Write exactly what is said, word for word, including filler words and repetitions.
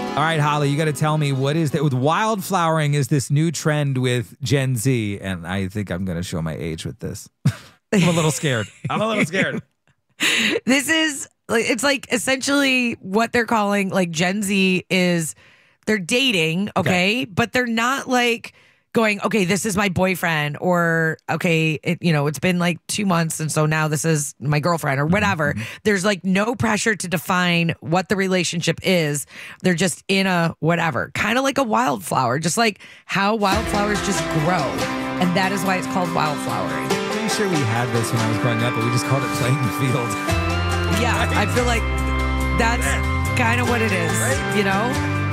All right, Holly, you got to tell me what is that with wildflowering is this new trend with Gen Z, and I think I'm going to show my age with this. I'm a little scared. I'm a little scared. This is like it's like essentially what they're calling like Gen Z is they're dating, okay, okay. but they're not like going, okay, this is my boyfriend, or okay, it, you know, it's been like two months and so now this is my girlfriend or whatever. Mm-hmm. There's like no pressure to define what the relationship is. They're just in a whatever, kind of like a wildflower, just like how wildflowers just grow. And that is why it's called wildflowering. I'm pretty sure we had this when I was growing up, but we just called it playing the field. Yeah, I feel like that's kind of what it is, right? You know?